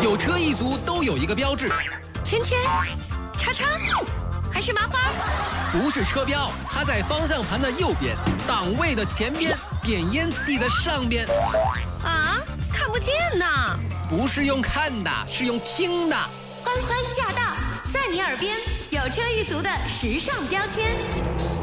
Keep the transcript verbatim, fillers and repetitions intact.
有车一族都有一个标志， 圈圈、叉叉，还是麻花？ 不是车标，它在方向盘的右边，档位的前边，点烟器的上边。 啊，看不见呐！ 不是用看的，是用听的。 欢欢驾到，在你耳边，有车一族的时尚标签。